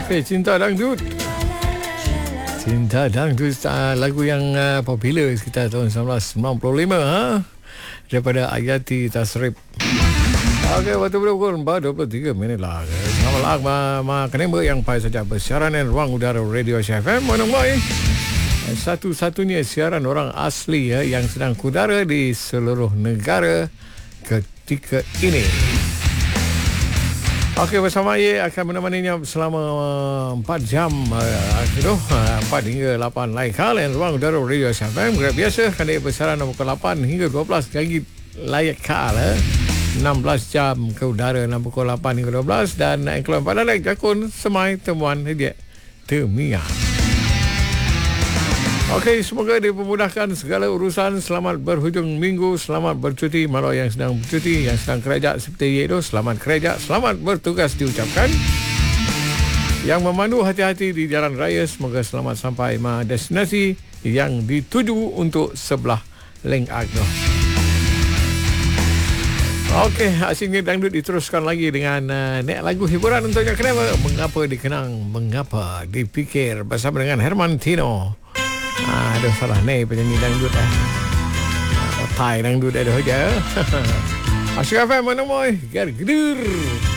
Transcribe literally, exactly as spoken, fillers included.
Okey, Cinta Dangdut. Cinta Dangdut uh, lagu yang uh, popular sekitar tahun seribu sembilan ratus sembilan puluh lima ha? Daripada Ayati Tasrib. Okey, waktu berpukul empat dua puluh tiga minit lah. Selamat malam ma kenapa yang pai saja bersiaran di ruang udara Radio F M Monongwai. Satu-satunya siaran orang asli ya, yang sedang kudara di seluruh negara ketika ini. Okey, bersama saya akan menemaninya selama empat jam uh, itu, uh, empat hingga lapan lain kali ruang udara Radio F M. Biasa kan dia bersiaran pukul lapan hingga dua belas lagi layak kala. enam belas jam ke udara, enam pukul lapan hingga dua belas, dan kalau pada layak jakun semai temuan dia temia. Okey, semoga dipermudahkan segala urusan. Selamat berhujung minggu, selamat bercuti. Malau yang sedang bercuti, yang sedang kerja seperti itu, selamat kerja, selamat bertugas diucapkan. Yang memandu hati-hati di jalan raya, semoga selamat sampai ke destinasi yang dituju untuk sebelah Leng Agno. Okey, Asing Dangdut diteruskan lagi dengan uh, nek lagu hiburan untuknya. Kenapa? Mengapa dikenang, mengapa dipikir, bersama dengan Herman Tino. Ah, aduh salah ni penyanyi dangdut eh. Ah, Thai dangdut ada aja. Asing F M mana moy? Gar gedur.